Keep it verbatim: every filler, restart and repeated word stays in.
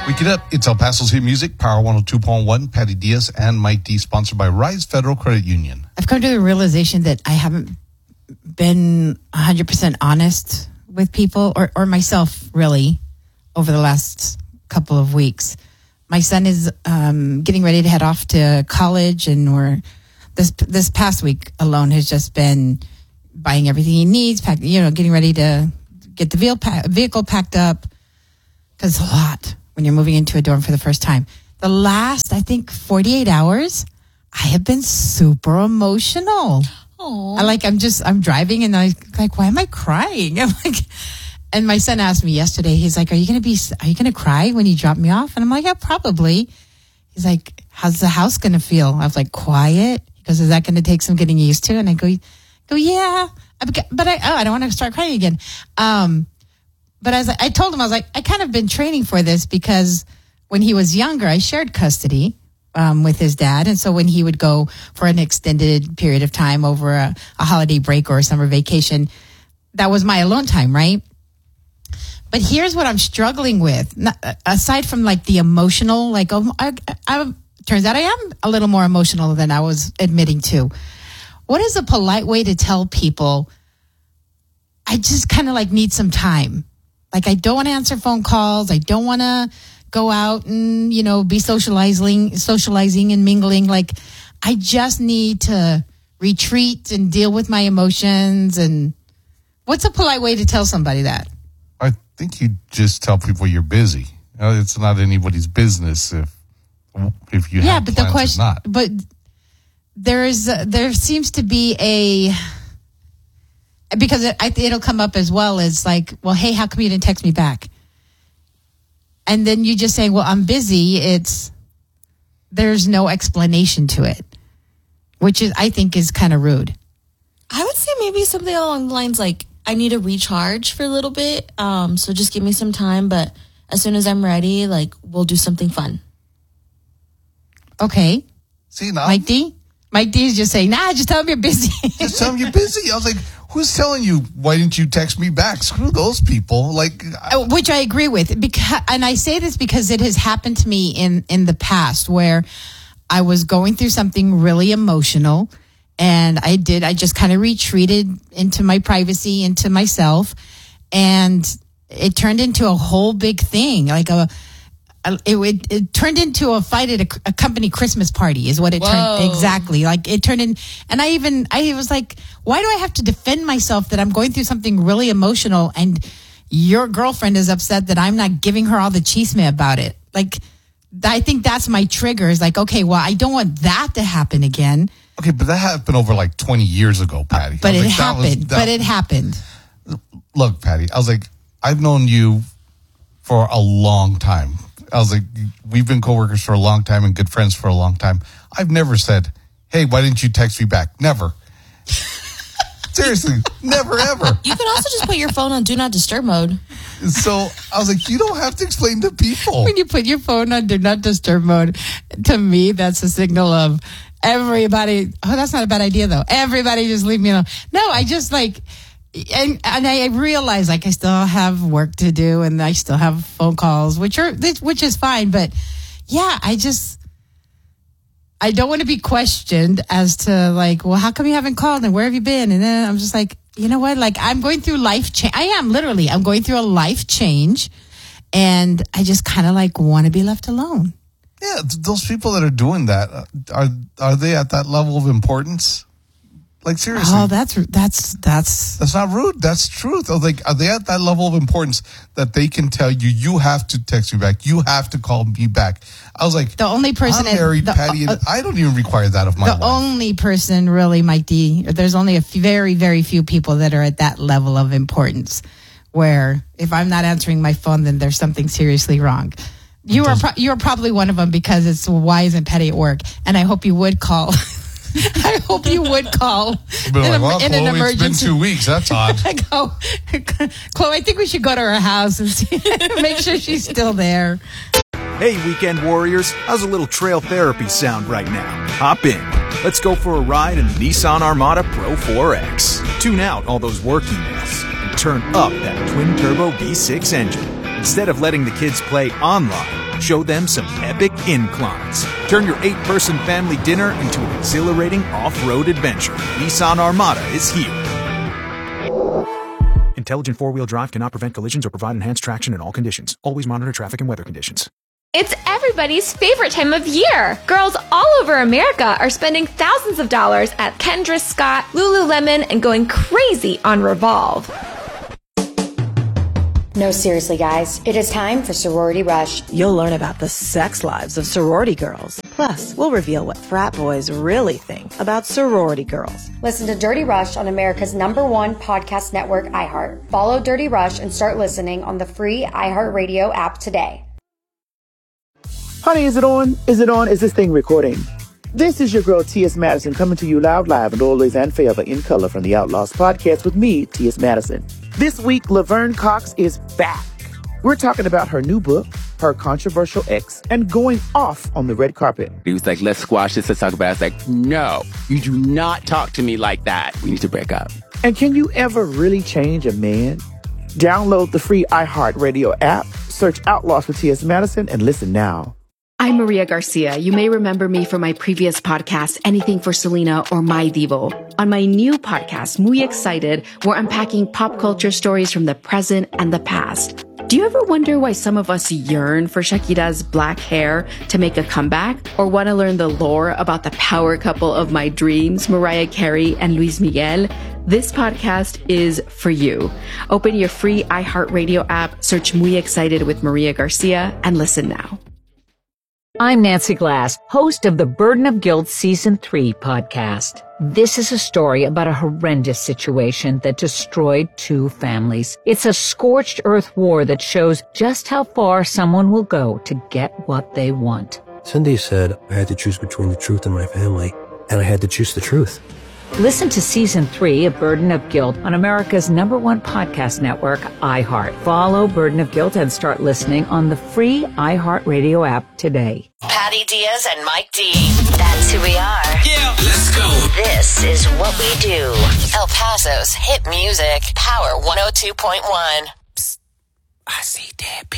Wake it up. It's El Paso's hit music, Power one oh two point one, Patty Diaz and Mike D, sponsored by Rise Federal Credit Union. I've come to the realization that I haven't been one hundred percent honest with people or, or myself, really, over the last couple of weeks. My son is um, getting ready to head off to college, and we're this this past week alone has just been buying everything he needs, pack, you know, getting ready to get the vehicle, pack, vehicle packed up, because it's a lot when you're moving into a dorm for the first time. The last, I think, forty-eight hours, I have been super emotional. Oh, I like, I'm just, I'm driving and I'm like, why am I crying? I'm like, and my son asked me yesterday, he's like, are you going to be, are you going to cry when you drop me off? And I'm like, yeah, probably. He's like, how's the house going to feel? I was like, quiet. He goes, is that going to take some getting used to? And I go, go, yeah, but I, oh, I don't want to start crying again. Um, But as I, I told him, I was like, I kind of been training for this because when he was younger, I shared custody um, with his dad. And so when he would go for an extended period of time over a, a holiday break or a summer vacation, that was my alone time, right? But here's what I'm struggling with. Not, aside from like the emotional, like, oh, I, I, turns out I am a little more emotional than I was admitting to. What is a polite way to tell people I just kind of like need some time? Like, I don't want to answer phone calls. I don't want to go out and, you know, be socializing, socializing and mingling. Like, I just need to retreat and deal with my emotions. And what's a polite way to tell somebody that? I think you just tell people you're busy. You know, it's not anybody's business if if you yeah, have but plans the question, or not. But there is, uh, there seems to be a... Because it, it'll come up as well as like, well, hey, how come you didn't text me back? And then you just say, well, I'm busy. It's, there's no explanation to it, which is, I think is kind of rude. I would say maybe something along the lines like, I need to recharge for a little bit. Um, so just give me some time. But as soon as I'm ready, like, we'll do something fun. Okay. See, now Mike D? Mike D is just saying, nah, just tell him you're busy. Just tell them you're busy. I was like, who's telling you, why didn't you text me back? Screw those people. Like, I- Which I agree with. Because, and I say this because it has happened to me in, in the past where I was going through something really emotional, and I did, I just kind of retreated into my privacy, into myself, and it turned into a whole big thing. Like a, It, it, it turned into a fight at a, a company Christmas party is what it Whoa. turned. Exactly. Like it turned in, and I even, I was like, why do I have to defend myself that I'm going through something really emotional and your girlfriend is upset that I'm not giving her all the chisme about it? Like, I think that's my trigger is like, okay, well, I don't want that to happen again. okay, but that happened over like twenty years ago, Patty. But I was it like, that was- happened. that- But it happened. Look, Patty, I was like, I've known you for a long time. I was like, we've been coworkers for a long time and good friends for a long time. I've never said, hey, why didn't you text me back? Never. Seriously, never, ever. You can also just put your phone on Do Not Disturb mode. So I was like, you don't have to explain to people. When you put your phone on Do Not Disturb mode, to me, that's a signal of everybody. Oh, that's not a bad idea, though. Everybody just leave me alone. No, I just like, and, and I realize like I still have work to do and I still have phone calls, which are, which is fine. But yeah, I just, I don't want to be questioned as to like, well, how come you haven't called and where have you been? And then I'm just like, you know what? Like I'm going through life change. I am literally, I'm going through a life change and I just kind of like want to be left alone. Yeah, th- those people that are doing that, uh, are are they at that level of importance? Like, seriously. Oh, that's, that's, that's, That's not rude. That's truth. I was like, are they at that level of importance that they can tell you, you have to text me back. You have to call me back. I was like, the only person I'm married, the, Patty, and uh, I don't even require that of my the wife. only person really, Mike D, there's only a few, very, very few people that are at that level of importance where if I'm not answering my phone, then there's something seriously wrong. You are pro- you are probably one of them because it's why isn't Patty at work? And I hope you would call. I hope you would call But in, like, a, well, in Chloe, an emergency. it's been two weeks. That's odd. I go, Chloe, I think we should go to her house and see, make sure she's still there. Hey, weekend warriors, how's a little trail therapy sound right now? Hop in. Let's go for a ride in the Nissan Armada Pro four X. Tune out all those work emails and turn up that twin-turbo V six engine. Instead of letting the kids play online, show them some epic inclines. Turn your eight-person family dinner into an exhilarating off-road adventure. Nissan Armada is here. Intelligent four-wheel drive cannot prevent collisions or provide enhanced traction in all conditions. Always monitor traffic and weather conditions. It's everybody's favorite time of year. Girls all over America are spending thousands of dollars at Kendra Scott, Lululemon, and going crazy on Revolve. No, seriously, guys. It is time for Sorority Rush. You'll learn about the sex lives of sorority girls. Plus, we'll reveal what frat boys really think about sorority girls. Listen to Dirty Rush on America's number one podcast network, iHeart. Follow Dirty Rush and start listening on the free iHeartRadio app today. Honey, is it on? Is it on? Is this thing recording? This is your girl, T S. Madison, coming to you loud, live, and always and forever in color from the Outlaws podcast with me, T S. Madison. This week, Laverne Cox is back. We're talking about her new book, her controversial ex, and going off on the red carpet. He was like, let's squash this, let's talk about it. I was like, no, you do not talk to me like that. We need to break up. And can you ever really change a man? Download the free iHeartRadio app, search Outlaws for T S. Madison, and listen now. I'm Maria Garcia. You may remember me from my previous podcast, Anything for Selena or My Divo. On my new podcast, Muy Excited, we're unpacking pop culture stories from the present and the past. Do you ever wonder why some of us yearn for Shakira's black hair to make a comeback? Or want to learn the lore about the power couple of my dreams, Mariah Carey and Luis Miguel? This podcast is for you. Open your free iHeartRadio app, search Muy Excited with Maria Garcia, and listen now. I'm Nancy Glass, host of the Burden of Guilt Season three podcast. This is a story about a horrendous situation that destroyed two families. It's a scorched earth war that shows just how far someone will go to get what they want. Cindy said I had to choose between the truth and my family, and I had to choose the truth. Listen to Season three of Burden of Guilt on America's number one podcast network, iHeart. Follow Burden of Guilt and start listening on the free iHeartRadio app today. Patty Diaz and Mike D. That's who we are. Yeah, let's go. This is what we do. El Paso's hit music, Power one oh two point one. Psst, I see dead people.